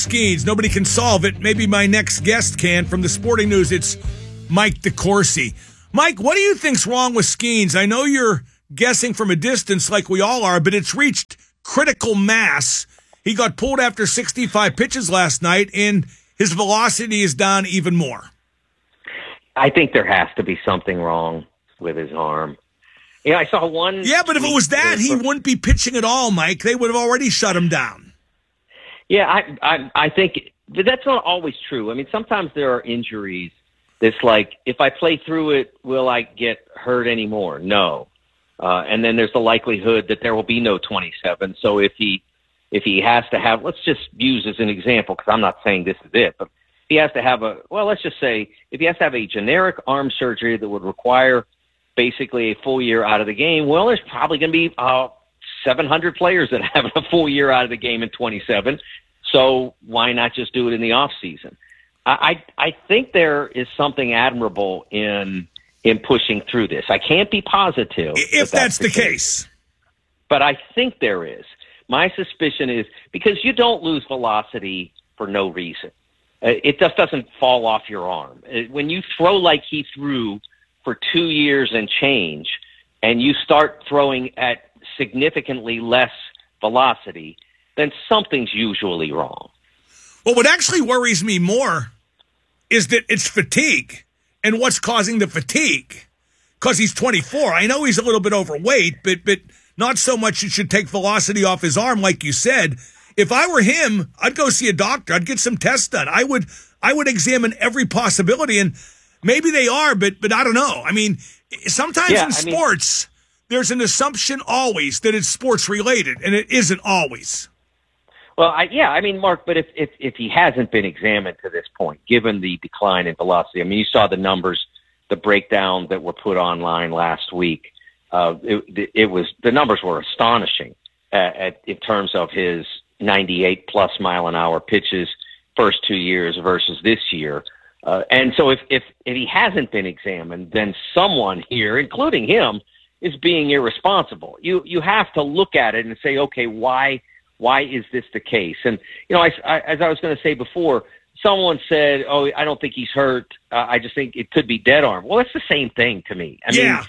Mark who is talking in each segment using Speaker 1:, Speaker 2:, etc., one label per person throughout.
Speaker 1: Skeens. Nobody can solve it. Maybe my next guest can. From the Sporting News, it's Mike DeCourcy. Mike, what do you think's wrong with Skeens? I know you're guessing from a distance like we all are, but it's reached critical mass. He got pulled after 65 pitches last night, and his velocity is down even more.
Speaker 2: I think there has to be something wrong with his arm. Yeah, I saw one.
Speaker 1: Yeah, but if it was that, he wouldn't be pitching at all, Mike. They would have already shut him down.
Speaker 2: Yeah, I think that's not always true. I mean, sometimes there are injuries that's like, if I play through it, will I get hurt anymore? No. And then there's the likelihood that there will be no 27. So if he has to have, let's just use as an example, because I'm not saying this is it, but if he has to have let's just say if he has to have a generic arm surgery that would require basically a full year out of the game, well, there's probably going to be 700 players that have a full year out of the game in 27. So why not just do it in the off season? I think there is something admirable in pushing through this. I can't be positive
Speaker 1: if that's the case,
Speaker 2: but I think there is. My suspicion is because you don't lose velocity for no reason. It just doesn't fall off your arm. When you throw like he threw for 2 years and change, and you start throwing at significantly less velocity, then something's usually wrong.
Speaker 1: Well, what actually worries me more is that it's fatigue. And what's causing the fatigue? Because he's 24. I know he's a little bit overweight, but not so much it should take velocity off his arm, like you said. If I were him, I'd go see a doctor. I'd get some tests done. I would examine every possibility, and maybe they are, but I don't know. I mean, sometimes in sports, there's an assumption always that it's sports related, and it isn't always.
Speaker 2: Well, Mark, but if he hasn't been examined to this point, given the decline in velocity, I mean, you saw the numbers, the breakdown that were put online last week. The numbers were astonishing in terms of his 98 plus mile an hour pitches first 2 years versus this year. And so if he hasn't been examined, then someone here, including him, is being irresponsible. You have to look at it and say, okay, why is this the case? And, as I was going to say before, someone said, oh, I don't think he's hurt. I just think it could be dead arm. Well, it's the same thing to me. I mean,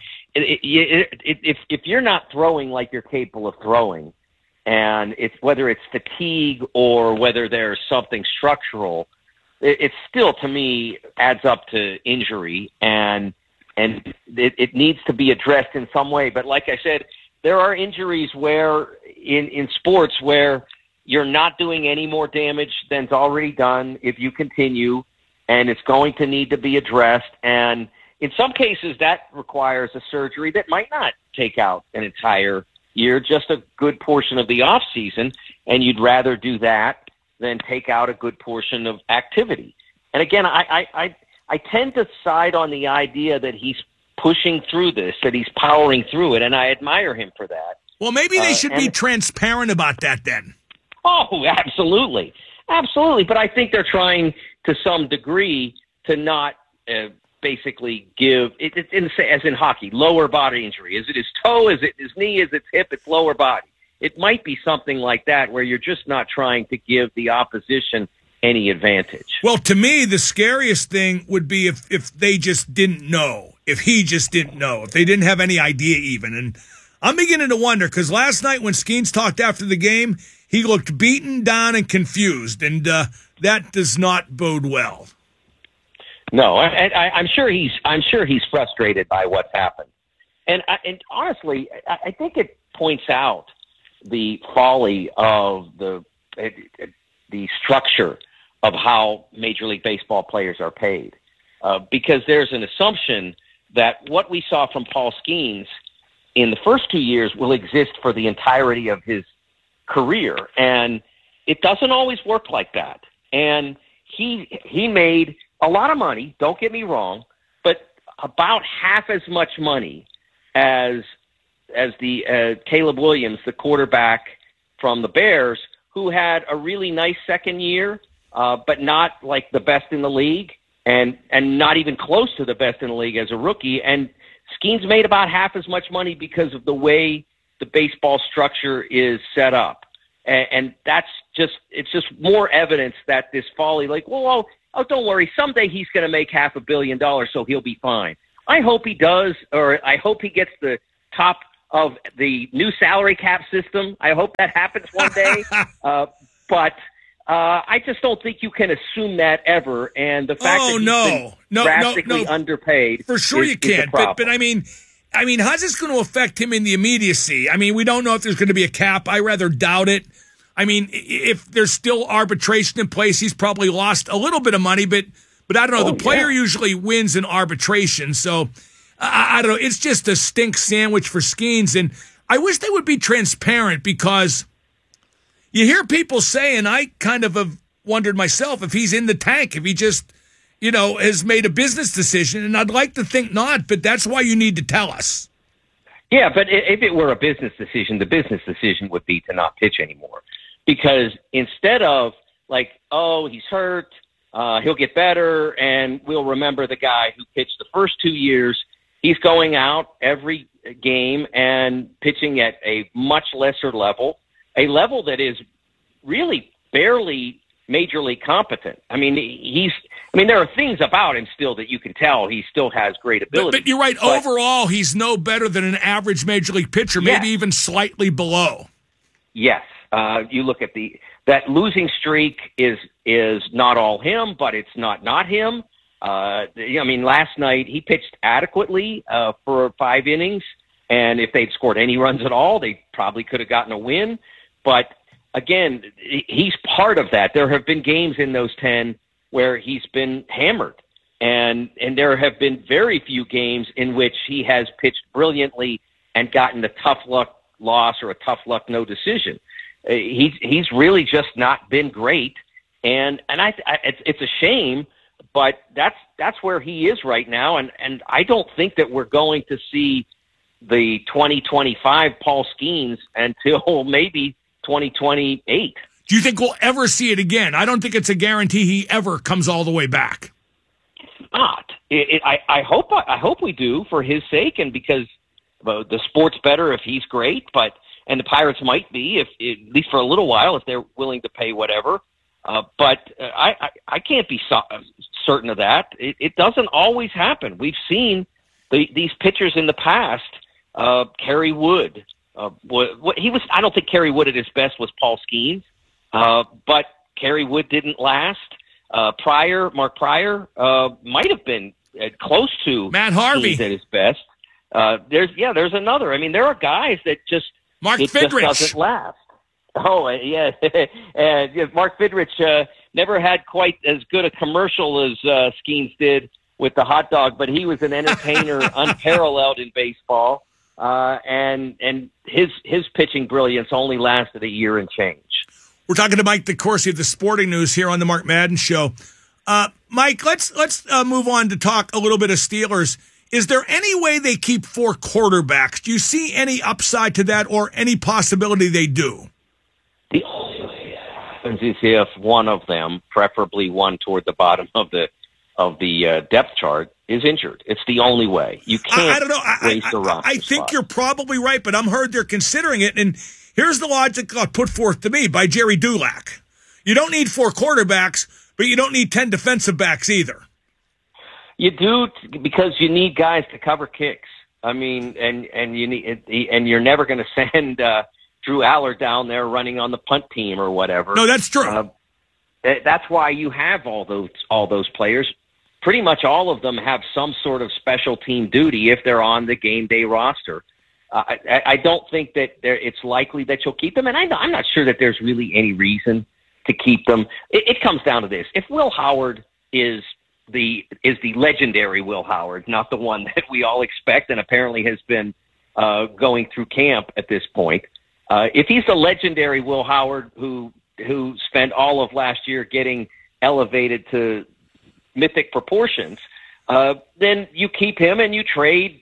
Speaker 2: if you're not throwing like you're capable of throwing, and whether it's fatigue or whether there's something structural, it still, to me, adds up to injury, and it needs to be addressed in some way. But like I said, there are injuries where in sports where you're not doing any more damage than's already done if you continue, and it's going to need to be addressed. And in some cases, that requires a surgery that might not take out an entire year, just a good portion of the off season, and you'd rather do that than take out a good portion of activity. And again, I tend to side on the idea that he's pushing through this, that he's powering through it, and I admire him for that.
Speaker 1: Well, maybe they should be transparent about that then.
Speaker 2: Oh, absolutely. Absolutely. But I think they're trying to some degree to not basically give, as in hockey, lower body injury. Is it his toe? Is it his knee? Is it his hip? It's lower body. It might be something like that where you're just not trying to give the opposition any advantage.
Speaker 1: Well, to me, the scariest thing would be if they just didn't know, if he just didn't know, if they didn't have any idea even. And I'm beginning to wonder, because last night when Skeens talked after the game, he looked beaten down and confused, and that does not bode well.
Speaker 2: No, I'm sure he's frustrated by what's happened, and honestly, I think it points out the folly of the structure of how Major League Baseball players are paid, because there's an assumption that what we saw from Paul Skeens in the first 2 years will exist for the entirety of his career, and it doesn't always work like that. And he made a lot of money, don't get me wrong, but about half as much money as the Caleb Williams, the quarterback from the Bears, who had a really nice second year, but not like the best in the league, and not even close to the best in the league as a rookie. And Skeens made about half as much money because of the way the baseball structure is set up. And that's it's just more evidence that this folly, like, well, oh, don't worry, someday he's going to make $500 million, so he'll be fine. I hope he does, or I hope he gets the top of the new salary cap system. I hope that happens one day. But I just don't think you can assume that ever. And the fact that he's been drastically underpaid,
Speaker 1: for sure you can't. But I mean, how's this going to affect him in the immediacy? I mean, we don't know if there's going to be a cap. I rather doubt it. I mean, if there's still arbitration in place, he's probably lost a little bit of money, but I don't know. The player usually wins in arbitration, so I don't know. It's just a stink sandwich for Skeens, and I wish they would be transparent, because you hear people say, and I kind of have wondered myself, if he's in the tank, if he just, has made a business decision, and I'd like to think not, but that's why you need to tell us.
Speaker 2: Yeah, but if it were a business decision, the business decision would be to not pitch anymore. Because instead of like, oh, he's hurt, he'll get better, and we'll remember the guy who pitched the first 2 years, he's going out every game and pitching at a much lesser level, a level that is really barely major league competent. I mean, there are things about him still that you can tell he still has great ability.
Speaker 1: But you're right. Overall, he's no better than an average major league pitcher, maybe even slightly below.
Speaker 2: Yes. You look at that losing streak is not all him, but it's not him. Last night he pitched adequately for 5 innings, and if they'd scored any runs at all, they probably could have gotten a win. But again, he's part of that. There have been games in those 10 where he's been hammered, and there have been very few games in which he has pitched brilliantly and gotten a tough luck loss or a tough luck no decision. He's really just not been great, and it's a shame, but that's where he is right now, and I don't think that we're going to see the 2025 Paul Skeens until maybe 2028.
Speaker 1: Do you think we'll ever see it again? I don't think it's a guarantee he ever comes all the way back.
Speaker 2: It's not. I hope we do, for his sake, and because the sport's better if he's great, and the Pirates might be, if at least for a little while, if they're willing to pay whatever. But I can't be certain of that. It doesn't always happen. We've seen these pitchers in the past. Kerry Wood. I don't think Kerry Wood at his best was Paul Skeens, but Kerry Wood didn't last. Mark Pryor might have been close to
Speaker 1: Matt Harvey
Speaker 2: Skeens at his best. There's another. I mean, there are guys that just just doesn't last. Oh, yeah. Mark Fidrich never had quite as good a commercial as Skeens did with the hot dog, but he was an entertainer unparalleled in baseball. And his pitching brilliance only lasted a year and change.
Speaker 1: We're talking to Mike DeCourcy of the Sporting News here on the Mark Madden Show. Mike, let's move on to talk a little bit of Steelers. Is there any way they keep 4 quarterbacks? Do you see any upside to that, or any possibility they do?
Speaker 2: The only way that happens is if one of them, preferably one toward the bottom of the depth chart, is injured. It's the only way. You can't
Speaker 1: I don't know.
Speaker 2: waste a roster
Speaker 1: I think
Speaker 2: spot.
Speaker 1: you're probably right, but I'm heard they're considering it. And here's the logic put forth to me by Jerry Dulac. You don't need 4 quarterbacks, but you don't need 10 defensive backs either.
Speaker 2: You do, because you need guys to cover kicks. I mean, and you need, and you're never going to send Drew Aller down there running on the punt team or whatever.
Speaker 1: No, that's true.
Speaker 2: That's why you have all those players. Pretty much all of them have some sort of special team duty if they're on the game day roster. I don't think that it's likely that you'll keep them, and I'm not sure that there's really any reason to keep them. It comes down to this: if Will Howard is the legendary Will Howard, not the one that we all expect and apparently has been going through camp at this point, if he's the legendary Will Howard who spent all of last year getting elevated to mythic proportions, then you keep him and you trade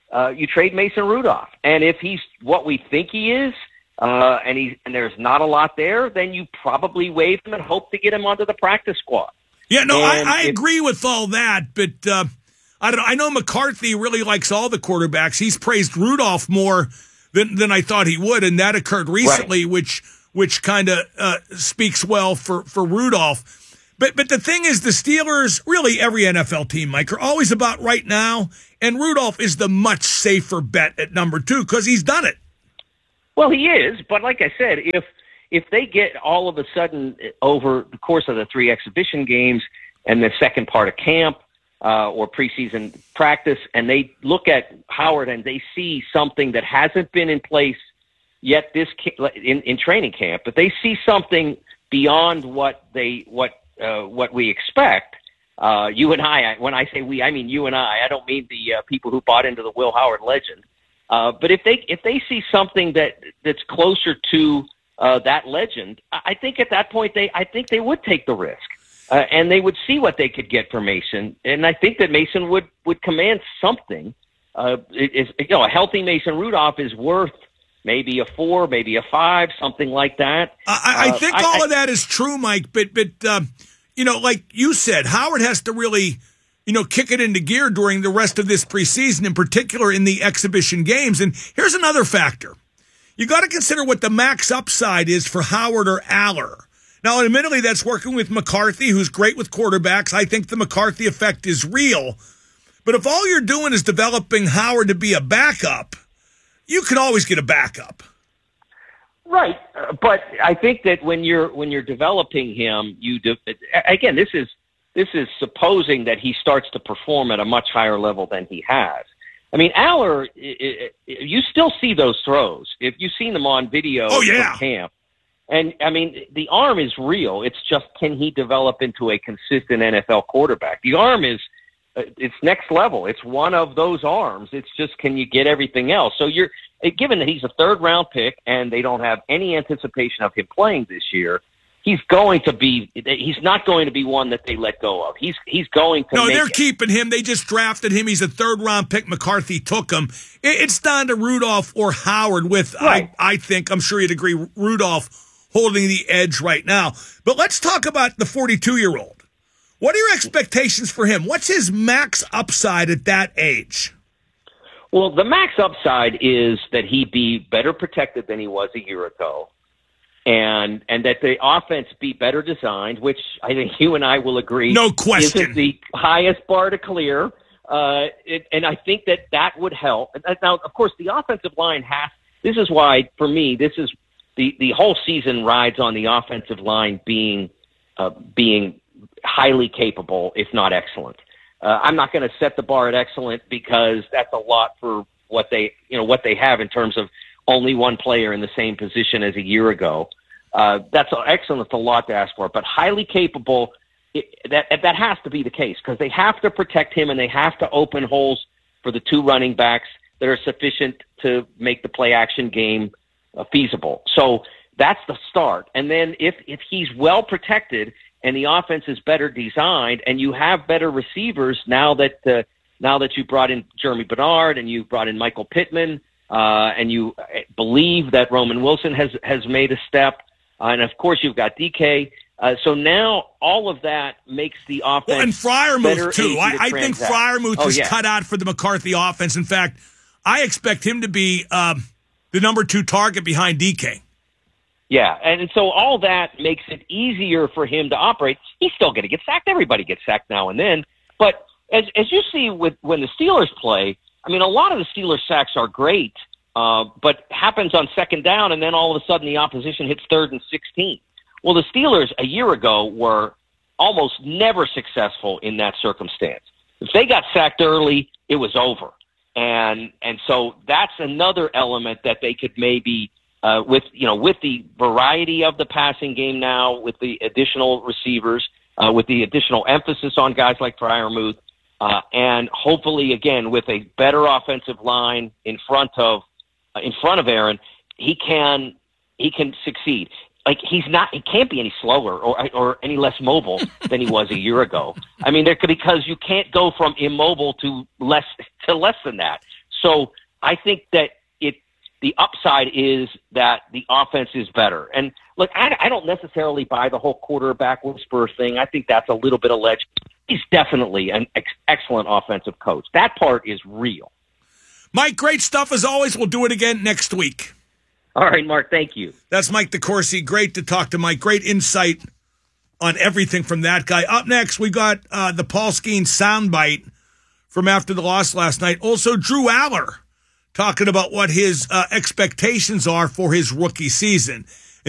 Speaker 2: Mason Rudolph. And if he's what we think he is, and there's not a lot there, then you probably waive him and hope to get him onto the practice squad.
Speaker 1: Yeah, no, I agree with all that, but I don't know. I know McCarthy really likes all the quarterbacks. He's praised Rudolph more than I thought he would, and that occurred recently,
Speaker 2: right,
Speaker 1: which which kind of speaks well for Rudolph. But the thing is, the Steelers, really every NFL team, Mike, are always about right now, and Rudolph is the much safer bet at number 2 because he's done it.
Speaker 2: Well, he is, but like I said, if they get all of a sudden over the course of the 3 exhibition games and the second part of camp or preseason practice, and they look at Howard and they see something that hasn't been in place yet in training camp, but they see something beyond what we expect. You and I, when I say we, I mean you and I don't mean the people who bought into the Will Howard legend. But if they see something that's closer to that legend, I think at that point I think they would take the risk, and they would see what they could get for Mason, and I think that Mason would command something. A healthy Mason Rudolph is worth maybe a 4, maybe a 5, something like that.
Speaker 1: I think all of that is true, Mike. But like you said, Howard has to really, kick it into gear during the rest of this preseason, in particular in the exhibition games. And here's another factor. You got to consider what the max upside is for Howard or Aller. Now, admittedly, that's working with McCarthy, who's great with quarterbacks. I think the McCarthy effect is real. But if all you're doing is developing Howard to be a backup, you can always get a backup.
Speaker 2: Right, but I think that when you're developing him, again, this is supposing that he starts to perform at a much higher level than he has. I mean, Aller, you still see those throws if you've seen them on video from camp, and I mean the arm is real. It's just, can he develop into a consistent NFL quarterback? The arm is. It's next level. It's one of those arms. It's just, can you get everything else? So given that he's a 3rd-round pick and they don't have any anticipation of him playing this year, he's not going to be one that they let go of. He's going to. No,
Speaker 1: they're keeping him. They just drafted him. He's a 3rd-round pick. McCarthy took him. It's down to Rudolph or Howard with, right. I think, I'm sure you'd agree, Rudolph holding the edge right now. But let's talk about the 42-year-old. What are your expectations for him? What's his max upside at that age?
Speaker 2: Well, the max upside is that he be better protected than he was a year ago, and that the offense be better designed, which I think you and I will agree,
Speaker 1: no question,
Speaker 2: isn't the highest bar to clear. And I think that would help. Now, of course, the offensive line this is why, for me, this is the whole season rides on the offensive line being highly capable, if not excellent. I'm not going to set the bar at excellent because that's a lot for what they have in terms of only one player in the same position as a year ago. That's excellent. It's a lot to ask for, but highly capable. That has to be the case because they have to protect him and they have to open holes for the 2 running backs that are sufficient to make the play action game feasible. So that's the start. And then if he's well protected and the offense is better designed, and you have better receivers now that you brought in Jeremy Bernard and you brought in Michael Pittman, and you believe that Roman Wilson has made a step, and of course you've got DK. So now all of that makes the offense.
Speaker 1: Well, and Freiermuth too. I think Freiermuth is cut out for the McCarthy offense. In fact, I expect him to be the number 2 target behind DK.
Speaker 2: Yeah, and so all that makes it easier for him to operate. He's still going to get sacked. Everybody gets sacked now and then. But as you see when the Steelers play, I mean, a lot of the Steelers sacks are great, but happens on 2nd down, and then all of a sudden the opposition hits 3rd and 16. Well, the Steelers a year ago were almost never successful in that circumstance. If they got sacked early, it was over. And so that's another element that they could maybe with the variety of the passing game now, with the additional receivers, with the additional emphasis on guys like Freiermuth, and hopefully again with a better offensive line in front of Aaron, he can succeed. Like he can't be any slower or any less mobile than he was a year ago. I mean, because you can't go from immobile to less than that. So I think that the upside is that the offense is better. And look, I don't necessarily buy the whole quarterback whisperer thing. I think that's a little bit of legend. He's definitely an excellent offensive coach. That part is real.
Speaker 1: Mike, great stuff as always. We'll do it again next week.
Speaker 2: All right, Mark, thank you.
Speaker 1: That's Mike DeCourcy. Great to talk to Mike. Great insight on everything from that guy. Up next, we got the Paul Skeens soundbite from after the loss last night. Also, Drew Aller talking about what his expectations are for his rookie season.